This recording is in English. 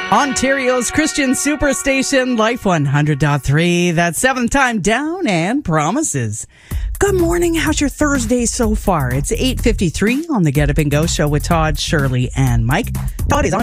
Ontario's Christian Superstation, Life 100.3. That's 7th time down and promises. Good morning. How's your Thursday so far? It's 8:53 on the Get Up and Go show with Todd, Shirley, and Mike. Todd is on